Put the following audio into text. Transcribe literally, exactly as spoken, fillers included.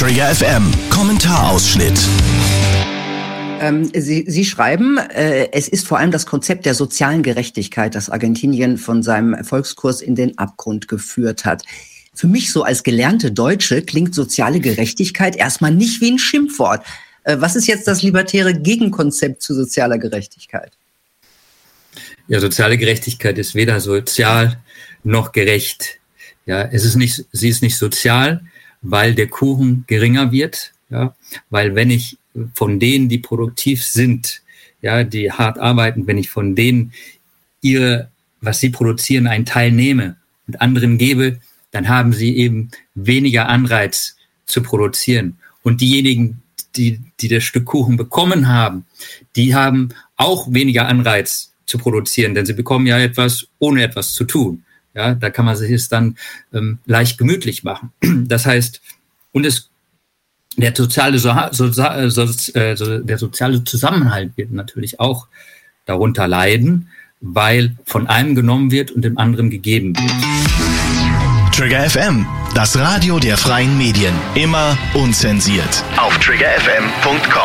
Trigger F M, Kommentarausschnitt. Ähm, Sie, Sie schreiben, äh, es ist vor allem das Konzept der sozialen Gerechtigkeit, das Argentinien von seinem Erfolgskurs in den Abgrund geführt hat. Für mich so als gelernte Deutsche klingt soziale Gerechtigkeit erstmal nicht wie ein Schimpfwort. Äh, was ist jetzt das libertäre Gegenkonzept zu sozialer Gerechtigkeit? Ja, soziale Gerechtigkeit ist weder sozial noch gerecht. Ja, es ist nicht, sie ist nicht sozial, weil der Kuchen geringer wird. Ja, weil wenn ich von denen, die produktiv sind, ja, die hart arbeiten, wenn ich von denen ihre, was sie produzieren, einen Teil nehme und anderen gebe, dann haben sie eben weniger Anreiz zu produzieren. Und diejenigen, die, die das Stück Kuchen bekommen haben, die haben auch weniger Anreiz zu produzieren, denn sie bekommen ja etwas, ohne etwas zu tun. Ja, da kann man sich es dann ähm, leicht gemütlich machen. Das heißt, und es Der soziale, so, so, so, der soziale Zusammenhalt wird natürlich auch darunter leiden, weil von einem genommen wird und dem anderen gegeben wird. Trigger F M, das Radio der freien Medien. Immer unzensiert. Auf trigger f m punkt com